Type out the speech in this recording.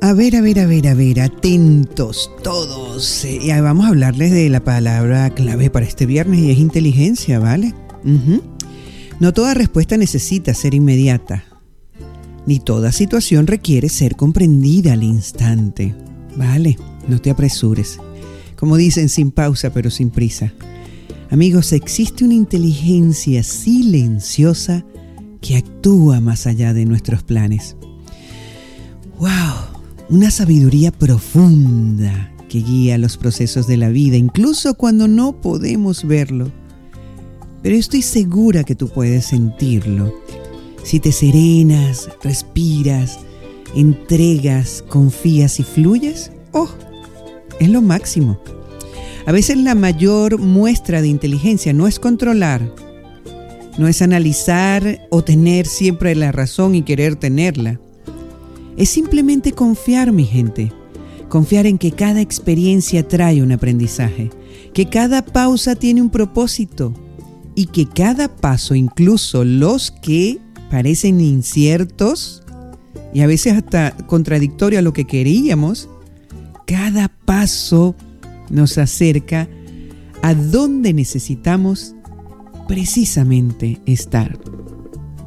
Atentos todos. Vamos a hablarles de la palabra clave para este viernes y es inteligencia, ¿vale? No toda respuesta necesita ser inmediata, ni toda situación requiere ser comprendida al instante, ¿vale? No te apresures. Como dicen, sin pausa pero sin prisa. Amigos, existe una inteligencia silenciosa que actúa más allá de nuestros planes. ¡Wow! Una sabiduría profunda que guía los procesos de la vida, incluso cuando no podemos verlo. Pero estoy segura que tú puedes sentirlo. Si te serenas, respiras, entregas, confías y fluyes, es lo máximo. A veces la mayor muestra de inteligencia no es controlar, no es analizar o tener siempre la razón y querer tenerla. Es simplemente confiar, mi gente. Confiar en que cada experiencia trae un aprendizaje, que cada pausa tiene un propósito y que cada paso, incluso los que parecen inciertos y a veces hasta contradictorio a lo que queríamos, cada paso nos acerca a donde necesitamos precisamente estar.